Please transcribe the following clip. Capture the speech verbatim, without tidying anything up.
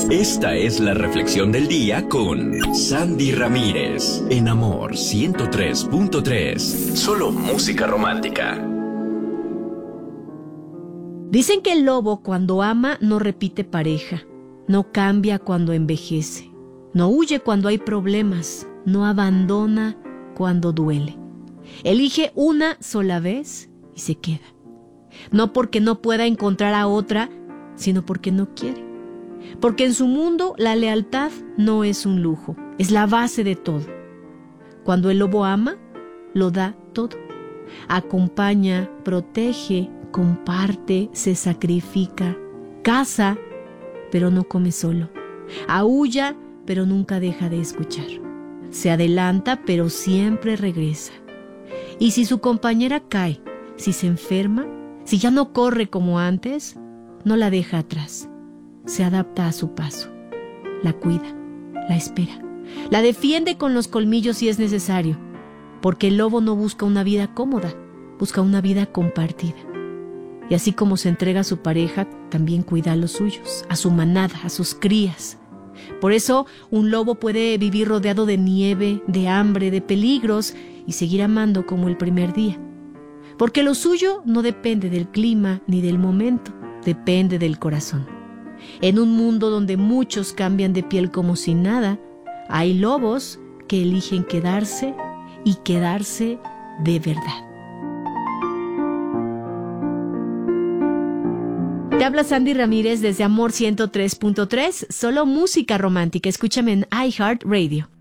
Esta es la reflexión del día con Sandy Ramírez, en Amor ciento tres punto tres. Solo música romántica. Dicen que el lobo cuando ama no repite pareja, no cambia cuando envejece, no huye cuando hay problemas, no abandona cuando duele. Elige una sola vez y se queda. No porque no pueda encontrar a otra, sino porque no quiere. Porque en su mundo la lealtad no es un lujo, es la base de todo. Cuando el lobo ama, lo da todo. Acompaña, protege, comparte, se sacrifica, caza, pero no come solo. Aúlla, pero nunca deja de escuchar. Se adelanta, pero siempre regresa. Y si su compañera cae, si se enferma, si ya no corre como antes, no la deja atrás. Se adapta a su paso. La cuida, la espera. La defiende con los colmillos si es necesario. Porque el lobo no busca una vida cómoda, busca una vida compartida. Y así como se entrega a su pareja, también cuida a los suyos, a su manada, a sus crías. Por eso, un lobo puede vivir rodeado de nieve, de hambre, de peligros y seguir amando como el primer día. Porque lo suyo no depende del clima ni del momento, depende del corazón. En un mundo donde muchos cambian de piel como si nada, hay lobos que eligen quedarse y quedarse de verdad. Te habla Sandy Ramírez desde Amor ciento tres punto tres, solo música romántica. Escúchame en iHeartRadio.